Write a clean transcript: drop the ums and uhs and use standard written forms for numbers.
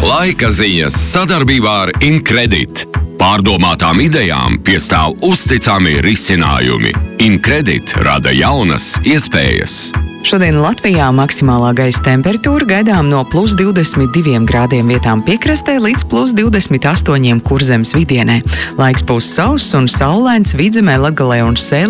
Laika ziņas sadarbībā ar Incredit. Pārdomātām idejām piestāv uzticami risinājumi. Incredit rada jaunas iespējas. Šodien Latvijā maksimālā gaisa temperatūra gaidām no +22 grādiem vietām piekrastē līdz +28 Kurzemes vidienē. Laiks būs sauss un saulains Vidzemē, Latgalē un Sēlē.